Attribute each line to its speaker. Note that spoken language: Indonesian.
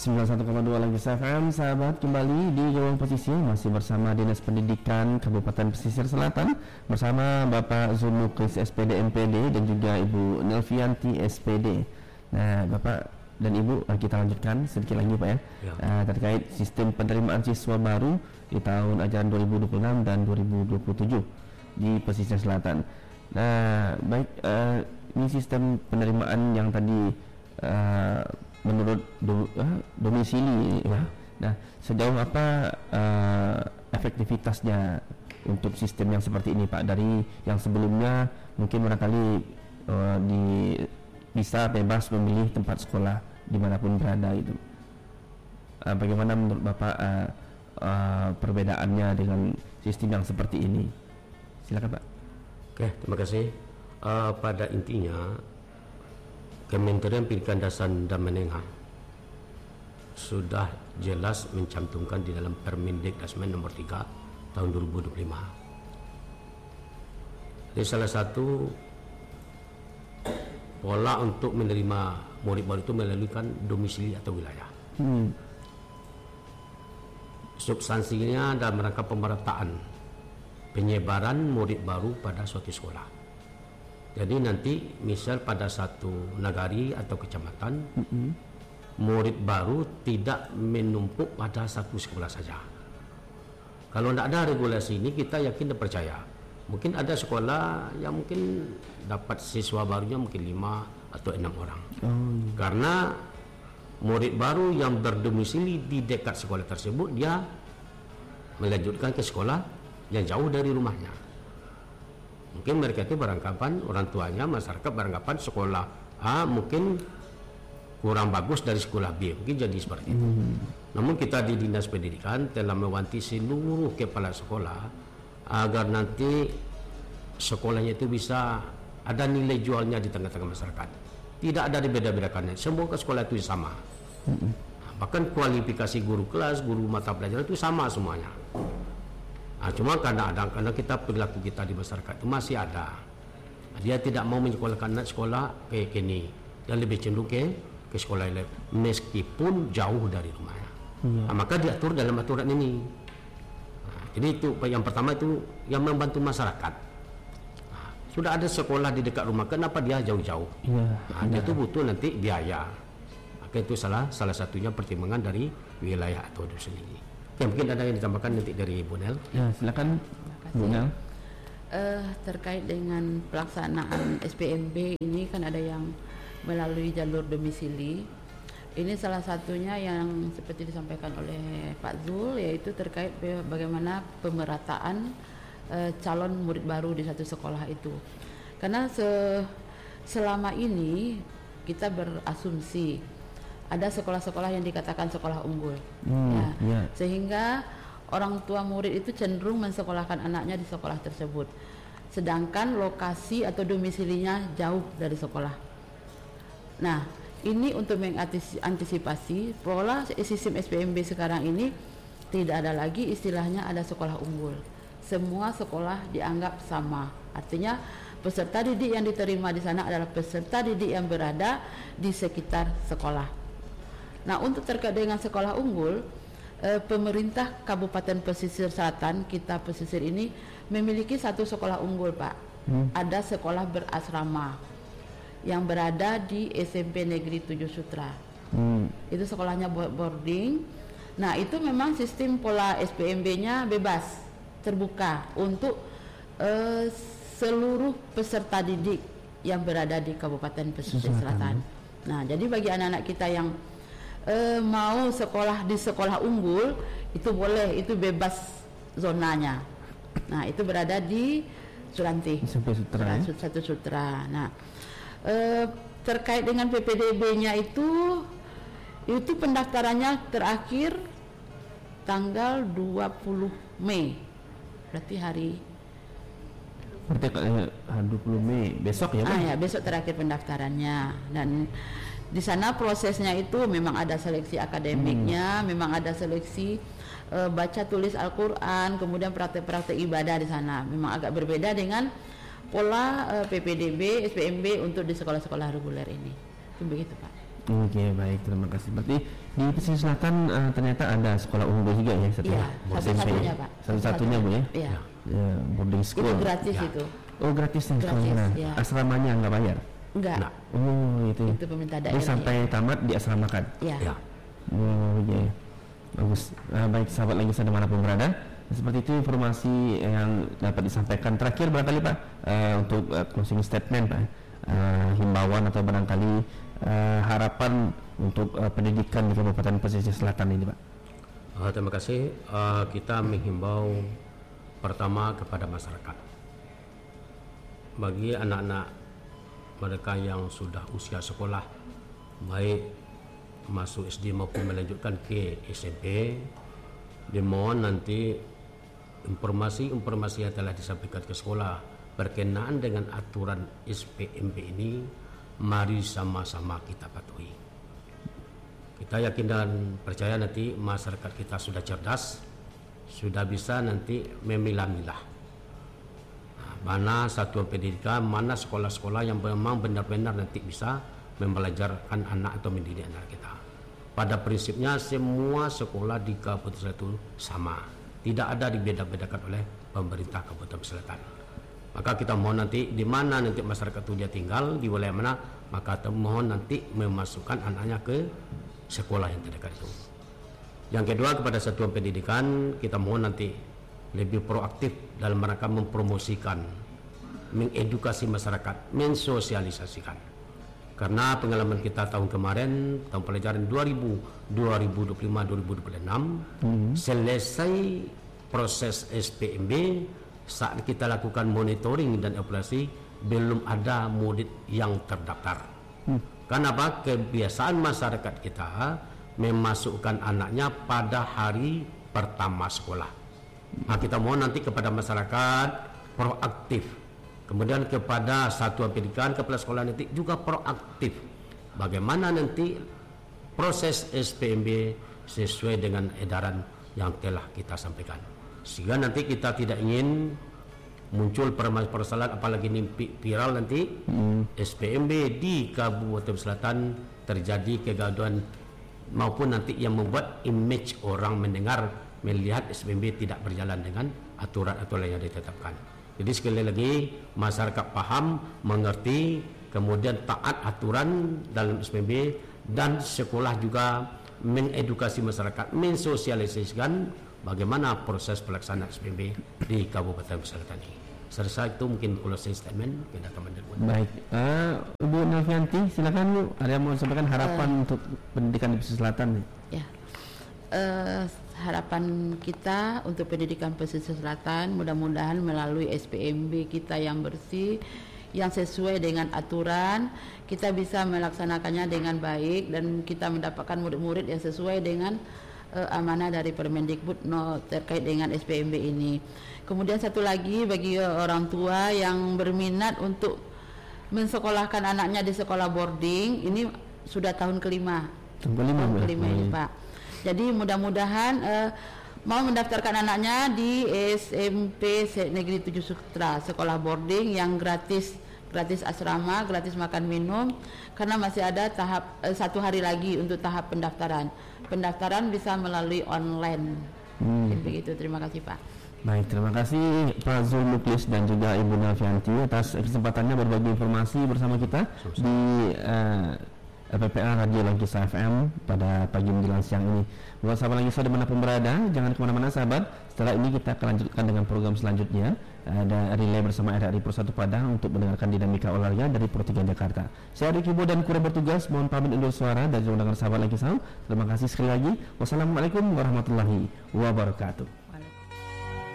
Speaker 1: 91,2 lagi FM, sahabat, kembali di Ruang Pesisir masih bersama Dinas Pendidikan Kabupaten Pesisir Selatan bersama Bapak Zulmukris SPD MPD dan juga Ibu Nelvianti SPD. Nah, Bapak dan Ibu, kita lanjutkan sedikit lagi Pak ya. Terkait sistem penerimaan siswa baru di tahun ajaran 2026 dan 2027 di Pesisir Selatan. Nah, baik, ini sistem penerimaan yang tadi menurut domisili ya. Nah, sejauh apa efektivitasnya untuk sistem yang seperti ini Pak, dari yang sebelumnya mungkin barangkali bisa bebas memilih tempat sekolah dimanapun berada itu. Bagaimana menurut Bapak perbedaannya dengan sistem yang seperti ini? Silakan Pak.
Speaker 2: Oke, terima kasih. Pada intinya Kementerian Pendidikan Dasar dan Menengah sudah jelas mencantumkan di dalam Permendikdasmen nomor 3 tahun 2025. Jadi salah satu pola untuk menerima murid baru itu melalui domisili atau wilayah. Substansinya dalam rangka pemerataan penyebaran murid baru pada suatu sekolah. Jadi nanti misal pada satu nagari atau kecamatan, murid baru tidak menumpuk pada satu sekolah saja. Kalau tidak ada regulasi ini, kita yakin dan percaya. Mungkin ada sekolah yang mungkin dapat siswa barunya mungkin 5 atau 6 orang. Karena murid baru yang berdomisili di dekat sekolah tersebut, dia melanjutkan ke sekolah yang jauh dari rumahnya. Mungkin mereka itu beranggapan, orang tuanya, masyarakat beranggapan sekolah A mungkin kurang bagus dari sekolah B, mungkin jadi seperti itu. Namun kita di Dinas Pendidikan telah mewanti seluruh kepala sekolah agar nanti sekolahnya itu bisa ada nilai jualnya di tengah-tengah masyarakat. Tidak ada dibeda-bedakannya, semua ke sekolah itu sama. Bahkan kualifikasi guru kelas, guru mata pelajaran itu sama semuanya. Cuma karena kita perilaku kita di masyarakat itu masih ada. Dia tidak mau menyekolahkan anak sekolah ke kini dan lebih cenderung ke sekolah lain meskipun jauh dari rumahnya. Maka diatur dalam aturan ini. Jadi itu yang pertama itu yang membantu masyarakat. Sudah ada sekolah di dekat rumah, kenapa dia jauh-jauh? Dia itu butuh nanti biaya. Maka itu salah satunya pertimbangan dari wilayah atau dosen ini. Ya, mungkin ada yang ditambahkan nanti dari Bu Nel.
Speaker 1: Ya, silakan Bu Nel.
Speaker 3: Terkait dengan pelaksanaan SPMB ini kan ada yang melalui jalur domisili. Ini salah satunya yang seperti disampaikan oleh Pak Zul, yaitu terkait bagaimana pemerataan calon murid baru di satu sekolah itu. Karena selama ini kita berasumsi ada sekolah-sekolah yang dikatakan sekolah unggul, sehingga orang tua murid itu cenderung mensekolahkan anaknya di sekolah tersebut, sedangkan lokasi atau domisilinya jauh dari sekolah. Nah, ini untuk mengantisipasi pola sistem SPMB sekarang ini tidak ada lagi istilahnya ada sekolah unggul. Semua sekolah dianggap sama, artinya peserta didik yang diterima di sana adalah peserta didik yang berada di sekitar sekolah. Nah, untuk terkait dengan sekolah unggul, pemerintah Kabupaten Pesisir Selatan, kita pesisir ini memiliki satu sekolah unggul Pak. Ada sekolah berasrama yang berada di SMP Negeri 7 Sutra. Itu sekolahnya boarding. Nah, itu memang sistem pola SPMB-nya bebas, terbuka untuk seluruh peserta didik yang berada di Kabupaten Pesisir Selatan. Nah, jadi bagi anak-anak kita yang mau sekolah di sekolah unggul itu boleh, itu bebas zonanya. Nah, itu berada di Suranti, Satu Sutra. Nah, terkait dengan PPDB-nya itu pendaftarannya terakhir tanggal 20 Mei. Berarti hari
Speaker 1: 20 Mei besok ya Pak?
Speaker 3: Ya, besok terakhir pendaftarannya. Dan di sana prosesnya itu memang ada seleksi akademiknya, memang ada seleksi baca tulis Al-Quran, kemudian praktek-praktek ibadah di sana. Memang agak berbeda dengan pola PPDB, SPMB untuk di sekolah-sekolah reguler ini. Itu begitu Pak.
Speaker 1: Oke, baik, terima kasih. Berarti di pesisir selatan ternyata ada sekolah unggul juga ya setelah
Speaker 3: Iya, satu-satunya Pak.
Speaker 1: Satu-satunya Bu ya?
Speaker 3: Iya.
Speaker 1: Ya, boarding school.
Speaker 3: Itu gratis
Speaker 2: Ya.
Speaker 3: itu.
Speaker 1: Oh, gratis yang
Speaker 3: Gratis,
Speaker 1: sekolahnya.
Speaker 3: ya.
Speaker 1: Asramanya nggak bayar?
Speaker 3: Enggak.
Speaker 2: Nah,
Speaker 1: Oh, itu.
Speaker 3: Itu pemerintah
Speaker 1: Jadi
Speaker 3: daerah.
Speaker 1: sampai tamat diasramakan.
Speaker 3: Iya.
Speaker 2: ya.
Speaker 1: Oh, iya. Bagus. Baik, sahabat lagi saya dimanapun berada. Seperti itu informasi yang dapat disampaikan. Terakhir barangkali Pak, untuk closing statement Pak, himbauan atau barangkali harapan untuk pendidikan di Kabupaten Pesisir Selatan ini Pak.
Speaker 2: Terima kasih. Kita menghimbau pertama kepada masyarakat. Bagi anak-anak mereka yang sudah usia sekolah, baik masuk SD maupun melanjutkan ke SMP, dimohon nanti informasi yang telah disampaikan ke sekolah berkenaan dengan aturan SPMB ini, mari sama-sama kita patuhi. Kita yakin dan percaya nanti masyarakat kita sudah cerdas, sudah bisa nanti memilah-milah mana satuan pendidikan, mana sekolah-sekolah yang memang benar-benar nanti bisa membelajarkan anak atau mendidik anak kita. Pada prinsipnya semua sekolah di Kabupaten Selatan sama, tidak ada dibeda-bedakan oleh pemerintah Kabupaten Selatan. Maka kita mohon nanti di mana nanti masyarakat itu dia tinggal, di wilayah mana, maka kita mohon nanti memasukkan anaknya ke sekolah yang terdekat itu. Yang kedua, kepada satuan pendidikan kita mohon nanti lebih proaktif dalam rangka mempromosikan, mengedukasi masyarakat, mensosialisasikan. Karena pengalaman kita tahun kemarin, tahun pelajaran 2025-2026, selesai proses SPMB, saat kita lakukan monitoring dan evaluasi, belum ada murid yang terdaftar. Kenapa? Kebiasaan masyarakat kita memasukkan anaknya pada hari pertama sekolah. Nah, kita mohon nanti kepada masyarakat proaktif, kemudian kepada satuan pendidikan, kepala sekolah nanti juga proaktif. Bagaimana nanti proses SPMB sesuai dengan edaran yang telah kita sampaikan, sehingga nanti kita tidak ingin muncul permasalahan, apalagi mimpi viral nanti SPMB di Kabupaten Selatan terjadi kegaduhan maupun nanti yang membuat image orang mendengar melihat SPMB tidak berjalan dengan aturan-aturan yang ditetapkan. Jadi sekali lagi masyarakat paham, mengerti, kemudian taat aturan dalam SPMB, dan sekolah juga mengedukasi masyarakat, mensosialisasikan bagaimana proses pelaksanaan SPMB di Kabupaten Selatan ini. Selesai itu mungkin closing statement kepada teman-teman.
Speaker 1: Baik, Ibu Nelvianti, silakan Bu, ada yang mau sampaikan harapan untuk pendidikan di Pesisir Selatan?
Speaker 3: Ya. Harapan kita untuk pendidikan pesisir selatan mudah-mudahan melalui SPMB kita yang bersih, yang sesuai dengan aturan, kita bisa melaksanakannya dengan baik dan kita mendapatkan murid-murid yang sesuai dengan amanah dari Permendikbud terkait dengan SPMB ini. Kemudian satu lagi, bagi orang tua yang berminat untuk mensekolahkan anaknya di sekolah boarding, ini sudah tahun kelima ini Pak. Jadi mudah-mudahan mau mendaftarkan anaknya di SMP Negeri 7 Sutra, sekolah boarding yang gratis asrama, gratis makan minum, karena masih ada tahap 1 hari lagi untuk tahap pendaftaran. Pendaftaran bisa melalui online. Begitu. Terima kasih Pak.
Speaker 1: Baik, terima kasih Pak Zulmuklis dan juga Ibu Nelvianti atas kesempatannya berbagi informasi bersama kita di LPPA Radio Langkisa FM pada pagi menjelang siang ini. Buat sahabat Langkisa dimanapun berada, jangan kemana-mana sahabat. Setelah ini kita akan lanjutkan dengan program selanjutnya. Ada relay bersama RRI Pro 1 Padang untuk mendengarkan dinamika olahraga dari Pro 3 Jakarta. Saya Riki Bo dan kru bertugas mohon pamit undur suara dari undangan sahabat Langkisa. Terima kasih sekali lagi. Wassalamualaikum warahmatullahi wabarakatuh.